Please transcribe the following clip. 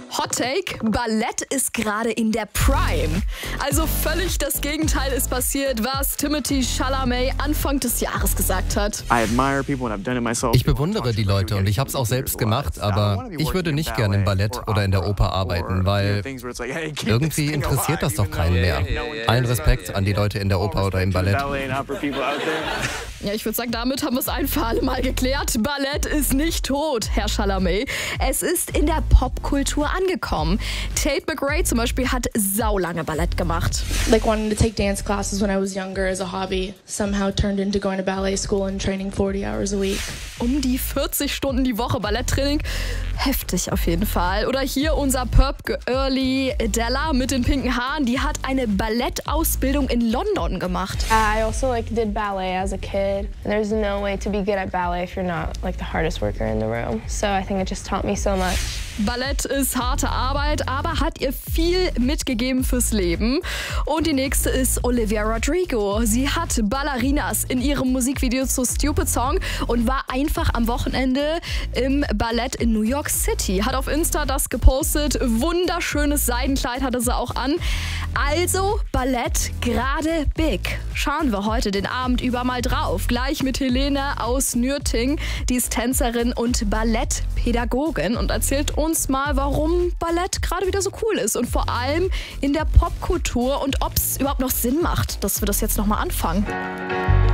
Hot Take, Ballett ist gerade in der Prime. Also völlig das Gegenteil ist passiert, was Timothée Chalamet Anfang des Jahres gesagt hat. Ich bewundere die Leute und ich habe es auch selbst gemacht, aber ich würde nicht gerne im Ballett oder in der Oper arbeiten, weil irgendwie interessiert das doch keinen mehr. Allen Respekt an die Leute in der Oper oder im Ballett. Ja, ich würde sagen, damit haben wir es ein für alle Mal geklärt. Ballett ist nicht tot, Herr Chalamet. Es ist in der Popkultur angekommen. Tate McRae zum Beispiel hat saulange Ballett gemacht. Like wanting to take dance classes when I was younger as a hobby somehow turned into going to ballet school and training 40 hours a week. Um die 40 Stunden die Woche Balletttraining. Heftig auf jeden Fall. Oder hier unser Perp-Girlie Della mit den pinken Haaren. Die hat eine Ballettausbildung in London gemacht. I also did ballet as a kid. And there's no way to be good at ballet if you're not the hardest worker in the room. So I think it just taught me so much. Ballett ist harte Arbeit, aber hat ihr viel mitgegeben fürs Leben. Und die nächste ist Olivia Rodrigo. Sie hat Ballerinas in ihrem Musikvideo zu Stupid Song und war einfach am Wochenende im Ballett in New York City. Hat auf Insta das gepostet. Wunderschönes Seidenkleid hatte sie auch an. Also Ballett gerade big. Schauen wir heute den Abend über mal drauf. Gleich mit Helene aus Nürting. Die ist Tänzerin und Ballettpädagogin und erzählt uns mal, warum Ballett gerade wieder so cool ist und vor allem in der Popkultur und ob es überhaupt noch Sinn macht, dass wir das jetzt nochmal anfangen.